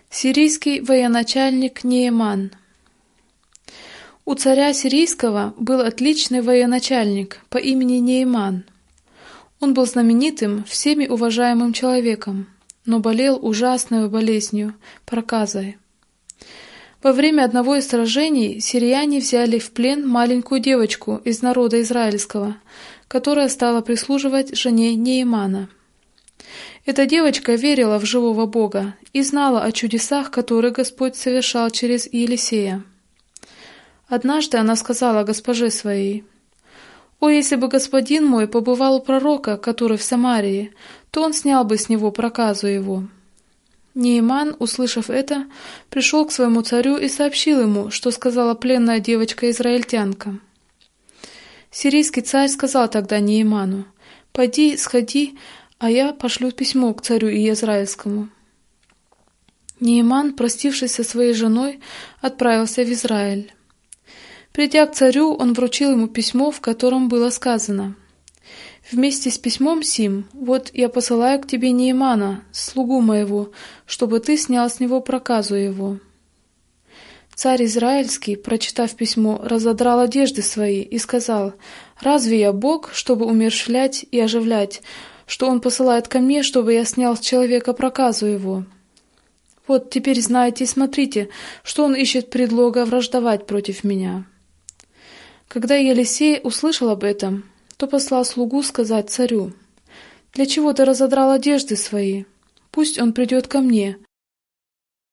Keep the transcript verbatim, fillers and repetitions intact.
Сирийский военачальник Нееман. У царя сирийского был отличный военачальник по имени Нееман. Он был знаменитым, всеми уважаемым человеком, но болел ужасной болезнью, проказой. Во время одного из сражений сирияне взяли в плен маленькую девочку из народа израильского, которая стала прислуживать жене Неемана. Эта девочка верила в живого Бога и знала о чудесах, которые Господь совершал через Елисея. Однажды она сказала госпоже своей: «О, если бы господин мой побывал у пророка, который в Самарии, то он снял бы с него проказу его». Нееман, услышав это, пришел к своему царю и сообщил ему, что сказала пленная девочка-израильтянка. Сирийский царь сказал тогда Нееману: «Пойди, сходи, а я пошлю письмо к царю Иезраильскому». Нееман, простившись со своей женой, отправился в Израиль. Придя к царю, он вручил ему письмо, в котором было сказано: «Вместе с письмом сим, вот я посылаю к тебе Неемана, слугу моего, чтобы ты снял с него проказу его». Царь Израильский, прочитав письмо, разодрал одежды свои и сказал: «Разве я Бог, чтобы умерщвлять и оживлять, что он посылает ко мне, чтобы я снял с человека проказу его? Вот теперь знайте и смотрите, что он ищет предлога враждовать против меня». Когда Елисей услышал об этом, то послал слугу сказать царю: «Для чего ты разодрал одежды свои? Пусть он придет ко мне,